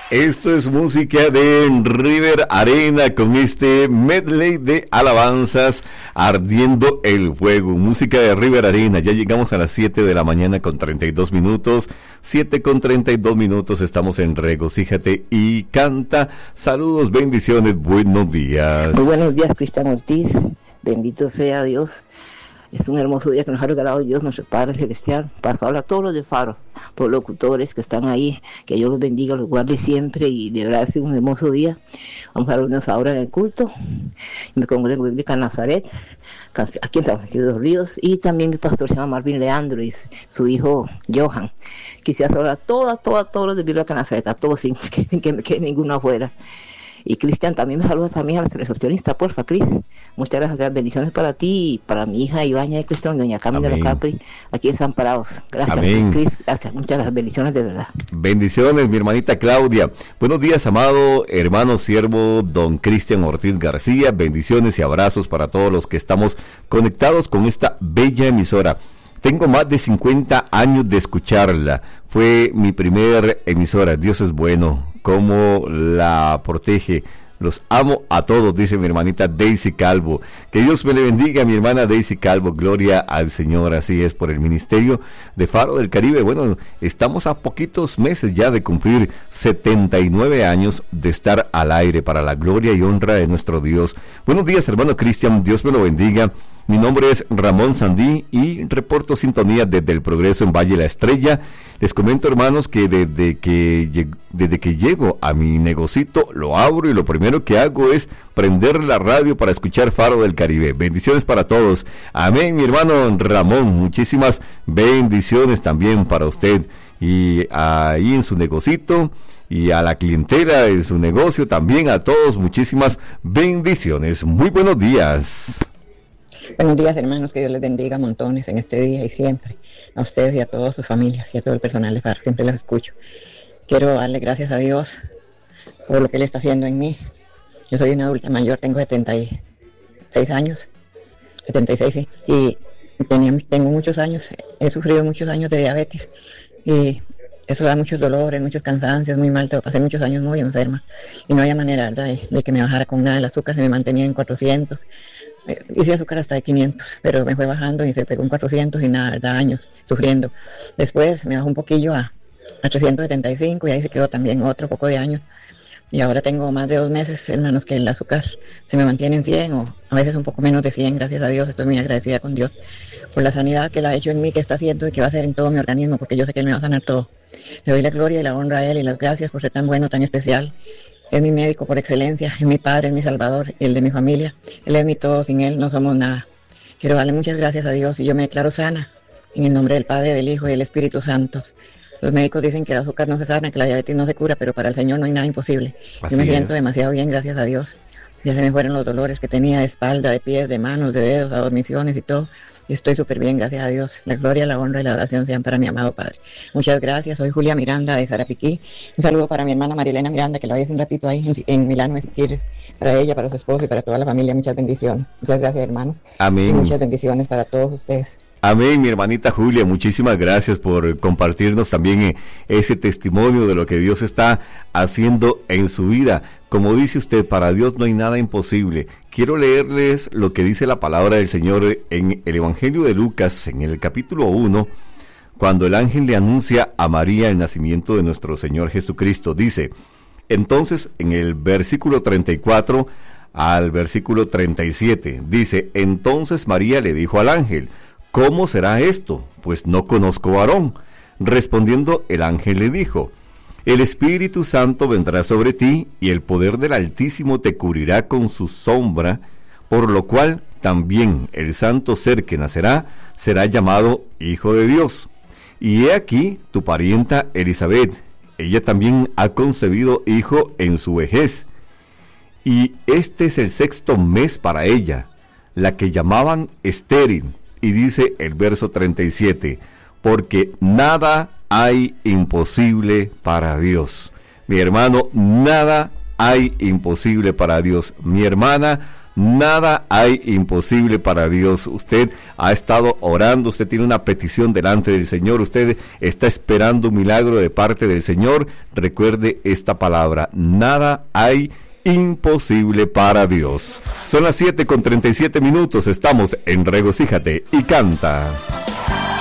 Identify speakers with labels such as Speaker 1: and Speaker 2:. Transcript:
Speaker 1: Esto es música de River Arena con este medley de alabanzas Ardiendo el Fuego. Música de River Arena. Ya llegamos a las 7 de la mañana con 32 minutos. 7 con 32 minutos. Estamos en Regocíjate y Canta. Saludos, bendiciones, buenos días.
Speaker 2: Muy buenos días, Cristian Ortiz. Bendito sea Dios. Es un hermoso día que nos ha regalado Dios, nuestro Padre Celestial. Paso habla a todos los de Faro, todos los locutores que están ahí, que Dios los bendiga, los guarde siempre, y de verdad es un hermoso día. Vamos a reunirnos ahora en el culto. Me congrego en Bíblica Nazaret, aquí en San Francisco de los Ríos, y también mi pastor se llama Marvin Leandro y su hijo Johan. Quisiera saludar a todos los de Bíblica Nazaret, a todos sin que me quede ninguno afuera. Y Cristian también me saluda también a la recepcionista, porfa, Cris. Muchas gracias, bendiciones para ti y para mi hija Ibaña de Cristian y doña Carmen de la Capri, aquí desamparados. Gracias, Cris, gracias, muchas gracias, bendiciones de verdad.
Speaker 1: Bendiciones, mi hermanita Claudia. Buenos días, amado hermano siervo don Cristian Ortiz García. Bendiciones y abrazos para todos los que estamos conectados con esta bella emisora. Tengo más de 50 años de escucharla. Fue mi primer emisora. Dios es bueno. Cómo la protege. Los amo a todos, dice mi hermanita Daisy Calvo. Que Dios me le bendiga, mi hermana Daisy Calvo. Gloria al Señor. Así es, por el ministerio de Faro del Caribe. Bueno, estamos a poquitos meses ya de cumplir 79 años de estar al aire para la gloria y honra de nuestro Dios. Buenos días, hermano Cristian. Dios me lo bendiga. Mi nombre es Ramón Sandí y reporto sintonía desde el Progreso en Valle La Estrella. Les comento, hermanos, que desde que llego a mi negocito, lo abro y lo primero que hago es prender la radio para escuchar Faro del Caribe. Bendiciones para todos. Amén, mi hermano Ramón. Muchísimas bendiciones también para usted. Y ahí en su negocito y a la clientela de su negocio también, a todos, muchísimas bendiciones. Muy buenos días.
Speaker 3: Buenos días, hermanos, que Dios les bendiga montones en este día y siempre, a ustedes y a todas sus familias y a todo el personal de Faro, siempre los escucho. Quiero darle gracias a Dios por lo que Él está haciendo en mí. Yo soy una adulta mayor, tengo 76 años, 76 sí, y tengo muchos años, he sufrido muchos años de diabetes, y eso da muchos dolores, muchos cansancios, muy mal, pasé muchos años muy enferma, y no había manera, ¿verdad?, de que me bajara con nada. El azúcar se me mantenía en 400, hice azúcar hasta de 500, pero me fue bajando y se pegó en 400 y nada, ¿verdad?, años sufriendo. Después me bajó un poquillo a 375 y ahí se quedó también otro poco de años. Y ahora tengo más de 2 meses, hermanos, que el azúcar se me mantiene en 100 o a veces un poco menos de 100, gracias a Dios. Estoy muy agradecida con Dios por la sanidad que Él ha hecho en mí, que está haciendo y que va a hacer en todo mi organismo, porque yo sé que Él me va a sanar todo. Le doy la gloria y la honra a Él y las gracias por ser tan bueno, tan especial. Es mi médico por excelencia, es mi padre, es mi salvador y el de mi familia. Él es mi todo, sin Él no somos nada. Quiero darle muchas gracias a Dios y yo me declaro sana en el nombre del Padre, del Hijo y del Espíritu Santo. Los médicos dicen que el azúcar no se sana, que la diabetes no se cura, pero para el Señor no hay nada imposible. Yo me siento demasiado bien, gracias a Dios. Ya se me fueron los dolores que tenía de espalda, de pies, de manos, de dedos, adormiciones y todo. Y estoy súper bien, gracias a Dios. La gloria, la honra y la oración sean para mi amado Padre. Muchas gracias. Soy Julia Miranda de Zarapiquí. Un saludo para mi hermana Marilena Miranda, que lo hay hace un ratito ahí en Milano, para ella, para su esposo y para toda la familia. Muchas bendiciones. Muchas gracias, hermanos.
Speaker 1: Amén.
Speaker 3: Y muchas bendiciones para todos ustedes.
Speaker 1: Amén, mi hermanita Julia, muchísimas gracias por compartirnos también ese testimonio de lo que Dios está haciendo en su vida. Como dice usted, para Dios no hay nada imposible. Quiero leerles lo que dice la palabra del Señor en el Evangelio de Lucas, en el capítulo 1, cuando el ángel le anuncia a María el nacimiento de nuestro Señor Jesucristo. Dice, entonces en el versículo 34 al versículo 37, dice, entonces María le dijo al ángel, ¿cómo será esto? Pues no conozco varón. Respondiendo el ángel le dijo, el Espíritu Santo vendrá sobre ti y el poder del Altísimo te cubrirá con su sombra, por lo cual también el santo ser que nacerá será llamado Hijo de Dios. Y he aquí tu parienta Elizabeth, ella también ha concebido hijo en su vejez, y este es el 6º mes para ella, la que llamaban estéril. Y dice el verso 37, porque nada hay imposible para Dios. Mi hermano, nada hay imposible para Dios. Mi hermana, Nada hay imposible para Dios. Usted ha estado orando, usted tiene una petición delante del Señor, usted está esperando un milagro de parte del Señor. Recuerde esta palabra: nada hay imposible para Dios. Son las 7:37, estamos en Regocíjate y Canta.